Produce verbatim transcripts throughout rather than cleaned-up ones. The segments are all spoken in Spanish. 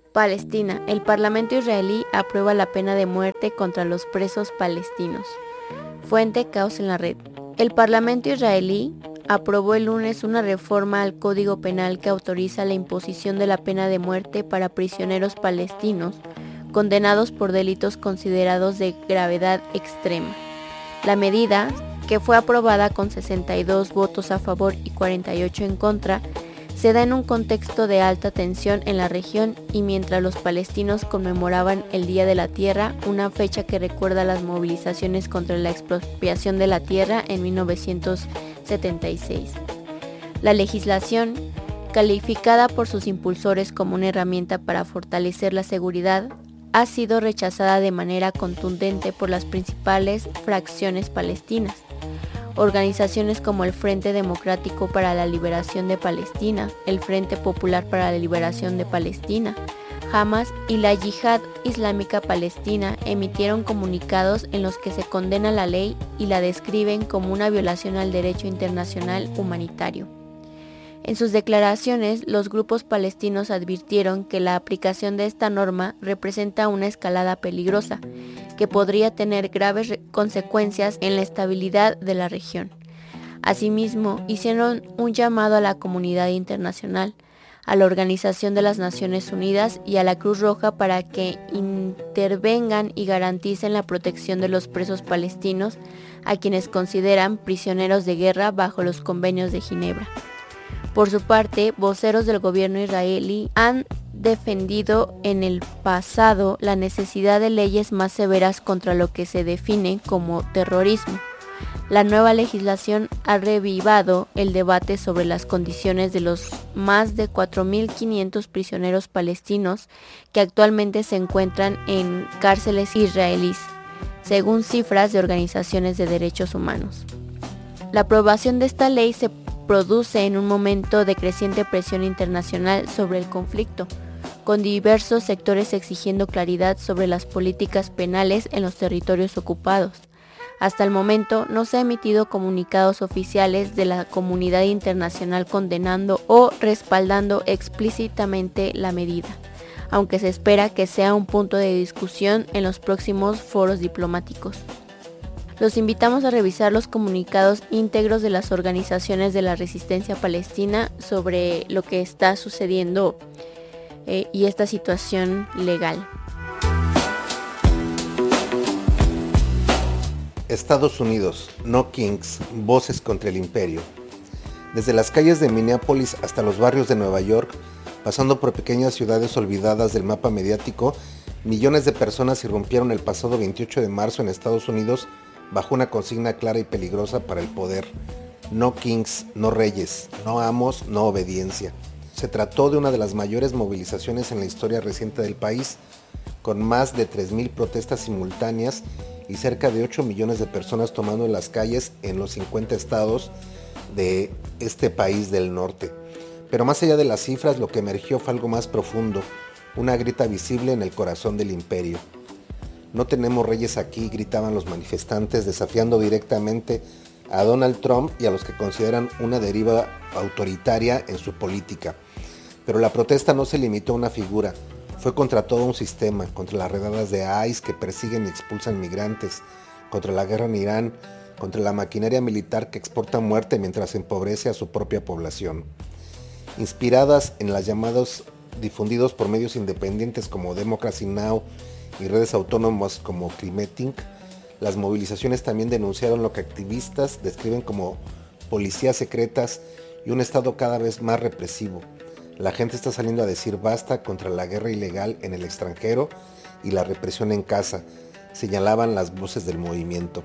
Palestina. El Parlamento israelí aprueba la pena de muerte contra los presos palestinos. Fuente: Caos en la Red. El Parlamento israelí aprobó el lunes una reforma al Código Penal que autoriza la imposición de la pena de muerte para prisioneros palestinos condenados por delitos considerados de gravedad extrema. La medida, que fue aprobada con sesenta y dos votos a favor y cuarenta y ocho en contra, se da en un contexto de alta tensión en la región y mientras los palestinos conmemoraban el Día de la Tierra, una fecha que recuerda las movilizaciones contra la expropiación de la tierra en mil novecientos setenta y seis. La legislación, calificada por sus impulsores como una herramienta para fortalecer la seguridad, ha sido rechazada de manera contundente por las principales fracciones palestinas. Organizaciones como el Frente Democrático para la Liberación de Palestina, el Frente Popular para la Liberación de Palestina, Hamas y la Yihad Islámica Palestina emitieron comunicados en los que se condena la ley y la describen como una violación al derecho internacional humanitario. En sus declaraciones, los grupos palestinos advirtieron que la aplicación de esta norma representa una escalada peligrosa, que podría tener graves consecuencias en la estabilidad de la región. Asimismo, hicieron un llamado a la comunidad internacional, a la Organización de las Naciones Unidas y a la Cruz Roja para que intervengan y garanticen la protección de los presos palestinos, a quienes consideran prisioneros de guerra bajo los convenios de Ginebra. Por su parte, voceros del gobierno israelí han defendido en el pasado la necesidad de leyes más severas contra lo que se define como terrorismo. La nueva legislación ha revivado el debate sobre las condiciones de los más de cuatro mil quinientos prisioneros palestinos que actualmente se encuentran en cárceles israelíes, según cifras de organizaciones de derechos humanos. La aprobación de esta ley se produce en un momento de creciente presión internacional sobre el conflicto, con diversos sectores exigiendo claridad sobre las políticas penales en los territorios ocupados. Hasta el momento no se han emitido comunicados oficiales de la comunidad internacional condenando o respaldando explícitamente la medida, aunque se espera que sea un punto de discusión en los próximos foros diplomáticos. Los invitamos a revisar los comunicados íntegros de las organizaciones de la resistencia palestina sobre lo que está sucediendo eh, y esta situación legal. Estados Unidos, no Kings, voces contra el imperio. Desde las calles de Minneapolis hasta los barrios de Nueva York, pasando por pequeñas ciudades olvidadas del mapa mediático, millones de personas irrumpieron el pasado veintiocho de marzo en Estados Unidos bajo una consigna clara y peligrosa para el poder: no kings, no reyes, no amos, no obediencia. Se trató de una de las mayores movilizaciones en la historia reciente del país, con más de tres mil protestas simultáneas y cerca de ocho millones de personas tomando las calles en los cincuenta estados de este país del norte. Pero más allá de las cifras, lo que emergió fue algo más profundo, una grita visible en el corazón del imperio. No tenemos reyes aquí, gritaban los manifestantes, desafiando directamente a Donald Trump y a los que consideran una deriva autoritaria en su política. Pero la protesta no se limitó a una figura, fue contra todo un sistema, contra las redadas de ICE que persiguen y expulsan migrantes, contra la guerra en Irán, contra la maquinaria militar que exporta muerte mientras empobrece a su propia población. Inspiradas en las llamadas difundidos por medios independientes como Democracy Now! Y redes autónomas como Climeting, las movilizaciones también denunciaron lo que activistas describen como policías secretas y un estado cada vez más represivo. La gente está saliendo a decir basta contra la guerra ilegal en el extranjero y la represión en casa, señalaban las voces del movimiento.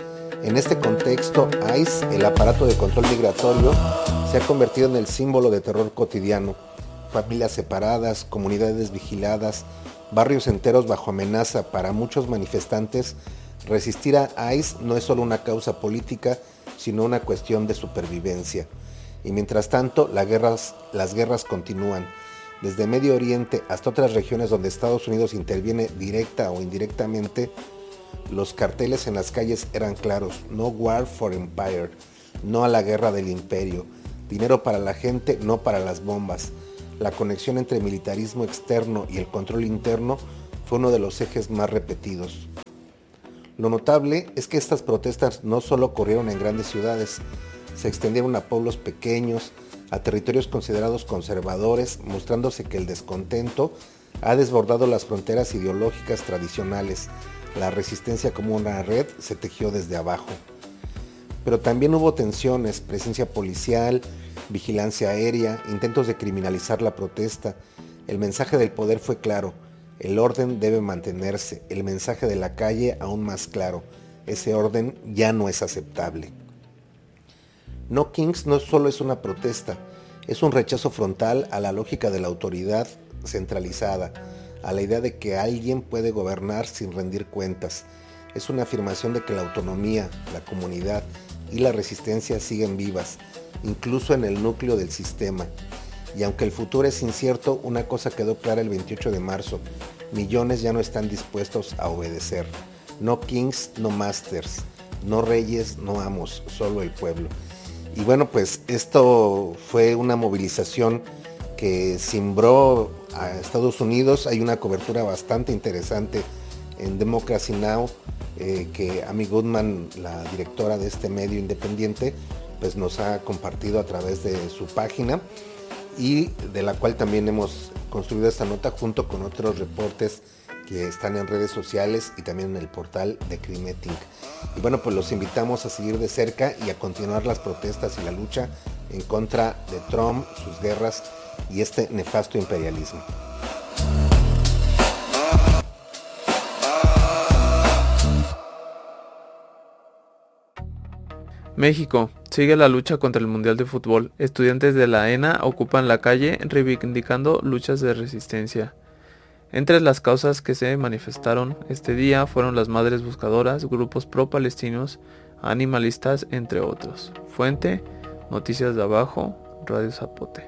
En este contexto, ICE, el aparato de control migratorio, se ha convertido en el símbolo de terror cotidiano. Familias separadas, comunidades vigiladas, barrios enteros bajo amenaza. Para muchos manifestantes, resistir a ICE no es solo una causa política, sino una cuestión de supervivencia. Y mientras tanto, las guerras, las guerras continúan, desde Medio Oriente hasta otras regiones donde Estados Unidos interviene directa o indirectamente. Los carteles en las calles eran claros: no war for empire, no a la guerra del imperio, dinero para la gente, no para las bombas. la conexión entre militarismo externo y el control interno fue uno de los ejes más repetidos. Lo notable es que estas protestas no solo ocurrieron en grandes ciudades, se extendieron a pueblos pequeños, a territorios considerados conservadores, mostrándose que el descontento ha desbordado las fronteras ideológicas tradicionales. La resistencia como una red se tejió desde abajo. Pero también hubo tensiones, presencia policial, vigilancia aérea, intentos de criminalizar la protesta. El mensaje del poder fue claro: el orden debe mantenerse. El mensaje de la calle aún más claro: ese orden ya no es aceptable. No Kings no solo es una protesta, es un rechazo frontal a la lógica de la autoridad centralizada, a la idea de que alguien puede gobernar sin rendir cuentas. Es una afirmación de que la autonomía, la comunidad y la resistencia siguen vivas, incluso en el núcleo del sistema. Y aunque el futuro es incierto, una cosa quedó clara el veintiocho de marzo: millones ya no están dispuestos a obedecer. No kings, no masters, no reyes, no amos, solo el pueblo. Y bueno, pues esto fue una movilización que cimbró a Estados Unidos. Hay una cobertura bastante interesante en Democracy Now! Eh, que Amy Goodman, la directora de este medio independiente, pues nos ha compartido a través de su página, y de la cual también hemos construido esta nota junto con otros reportes que están en redes sociales y también en el portal de Crimeting. Y bueno, pues los invitamos a seguir de cerca y a continuar las protestas y la lucha en contra de Trump, sus guerras y este nefasto imperialismo. México. Sigue la lucha contra el Mundial de Fútbol. Estudiantes de la ENA ocupan la calle reivindicando luchas de resistencia. Entre las causas que se manifestaron este día fueron las madres buscadoras, grupos pro-palestinos, animalistas, entre otros. Fuente: Noticias de Abajo, Radio Zapote.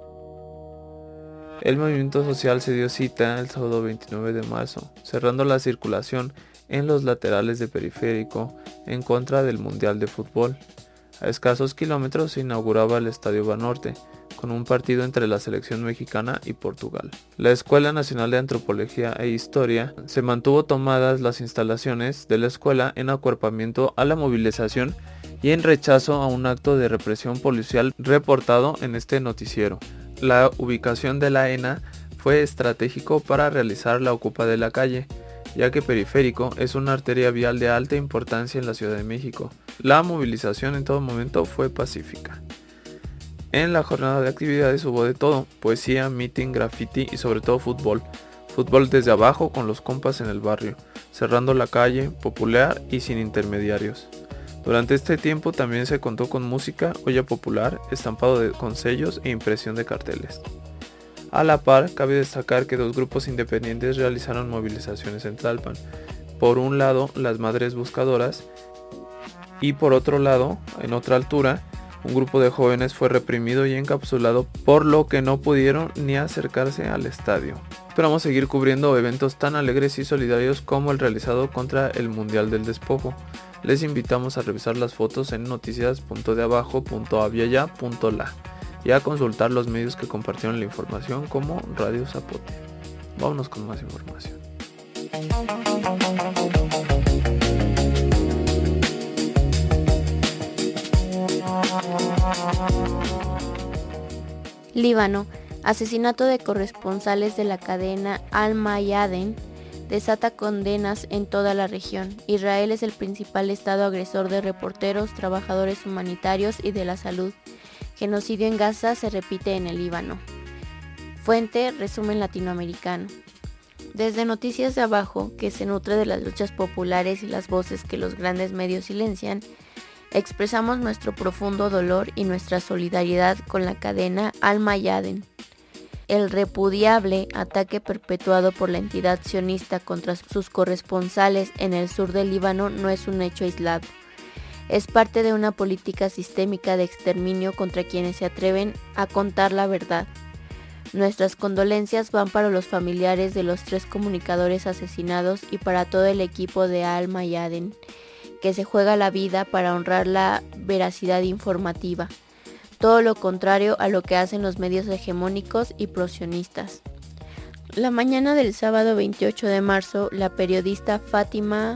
El movimiento social se dio cita el sábado veintinueve de marzo, cerrando la circulación en los laterales de Periférico en contra del Mundial de Fútbol. A escasos kilómetros se inauguraba el Estadio Banorte, con un partido entre la selección mexicana y Portugal. La Escuela Nacional de Antropología e Historia se mantuvo tomadas las instalaciones de la escuela en acuerpamiento a la movilización y en rechazo a un acto de represión policial reportado en este noticiero. La ubicación de la ENA fue estratégico para realizar la ocupa de la calle, ya que Periférico es una arteria vial de alta importancia en la Ciudad de México. La movilización en todo momento fue pacífica. En la jornada de actividades hubo de todo: poesía, meeting, graffiti y sobre todo fútbol. Fútbol desde abajo con los compas en el barrio, cerrando la calle, popular y sin intermediarios. Durante este tiempo también se contó con música, olla popular, estampado de, con sellos e impresión de carteles. A la par, cabe destacar que dos grupos independientes realizaron movilizaciones en Tlalpan. Por un lado, las madres buscadoras, y por otro lado, en otra altura, un grupo de jóvenes fue reprimido y encapsulado, por lo que no pudieron ni acercarse al estadio. Esperamos seguir cubriendo eventos tan alegres y solidarios como el realizado contra el Mundial del Despojo. Les invitamos a revisar las fotos en noticias punto de abajo punto aviala punto la y a consultar los medios que compartieron la información como Radio Zapote. Vámonos con más información. Líbano. Asesinato de corresponsales de la cadena Al-Mayadeen desata condenas en toda la región. Israel es el principal estado agresor de reporteros, trabajadores humanitarios y de la salud. Genocidio en Gaza se repite en el Líbano. Fuente: Resumen Latinoamericano. Desde Noticias de Abajo, que se nutre de las luchas populares y las voces que los grandes medios silencian, expresamos nuestro profundo dolor y nuestra solidaridad con la cadena Al-Mayadeen. El repudiable ataque perpetuado por la entidad sionista contra sus corresponsales en el sur del Líbano no es un hecho aislado. Es parte de una política sistémica de exterminio contra quienes se atreven a contar la verdad. Nuestras condolencias van para los familiares de los tres comunicadores asesinados y para todo el equipo de Al-Mayadeen, que se juega la vida para honrar la veracidad informativa. todo lo contrario a lo que hacen los medios hegemónicos y prosionistas. La mañana del sábado veintiocho de marzo, la periodista Fátima